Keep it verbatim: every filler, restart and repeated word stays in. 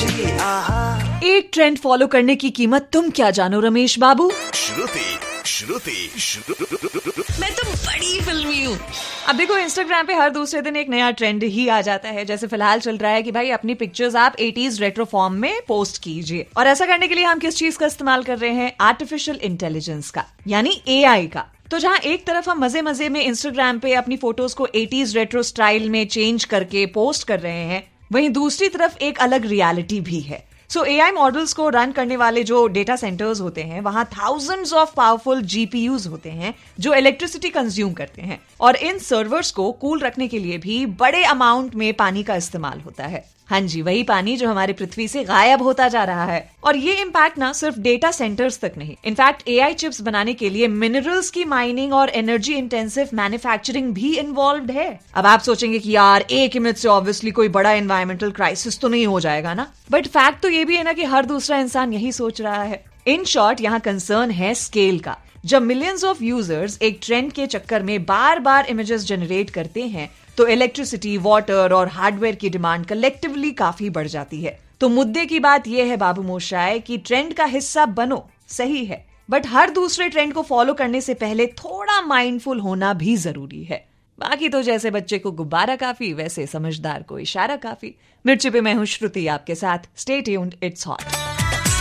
Energy आहा। एक trend follow करने की कीमत तुम क्या जानो रमेश बाबू। श्रुति श्रुति श्रुति मैं तो बड़ी फिल्मी हूँ। अब देखो इंस्टाग्राम पे हर दूसरे दिन एक नया ट्रेंड ही आ जाता है। जैसे फिलहाल चल रहा है कि भाई अपनी पिक्चर्स आप एटीज़ रेट्रो फॉर्म में पोस्ट कीजिए, और ऐसा करने के लिए हम किस चीज का इस्तेमाल कर रहे हैं? आर्टिफिशियल इंटेलिजेंस का, यानी ए आई का। तो जहां एक तरफ हम मजे मजे में इंस्टाग्राम पे अपनी फोटोज को एटीज़ रेट्रो स्टाइल में चेंज करके पोस्ट कर रहे हैं, वहीं दूसरी तरफ एक अलग रियलिटी भी है। सो एआई मॉडल्स को रन करने वाले जो डेटा सेंटर्स होते हैं, वहां थाउजेंड्स ऑफ पावरफुल जीपीयूज होते हैं जो इलेक्ट्रिसिटी कंज्यूम करते हैं, और इन सर्वर्स को कूल रखने के लिए भी बड़े अमाउंट में पानी का इस्तेमाल होता है। हाँ जी, वही पानी जो हमारी पृथ्वी से गायब होता जा रहा है। और ये इम्पैक्ट ना सिर्फ डेटा सेंटर्स तक नहीं, इनफैक्ट एआई चिप्स बनाने के लिए मिनरल्स की माइनिंग और एनर्जी इंटेंसिव मैन्युफैक्चरिंग भी इन्वॉल्व्ड है। अब आप सोचेंगे कि यार एक इमेज से ऑब्वियसली कोई बड़ा एनवायरमेंटल क्राइसिस तो नहीं हो जाएगा ना, बट फैक्ट तो ये भी है ना कि हर दूसरा इंसान यही सोच रहा है। इन शॉर्ट, यहाँ कंसर्न है स्केल का। जब मिलियंस ऑफ यूजर्स एक ट्रेंड के चक्कर में बार बार इमेजेस जनरेट करते हैं, तो इलेक्ट्रिसिटी, वाटर और हार्डवेयर की डिमांड कलेक्टिवली काफी बढ़ जाती है। तो मुद्दे की बात यह है बाबू मोशाय कि ट्रेंड का हिस्सा बनो, सही है, बट हर दूसरे ट्रेंड को फॉलो करने से पहले थोड़ा माइंडफुल होना भी जरूरी है। बाकी तो जैसे बच्चे को गुब्बारा काफी, वैसे समझदार को इशारा काफी। मिर्ची पे मैं हूं श्रुति आपके साथ। Stay tuned, it's hot.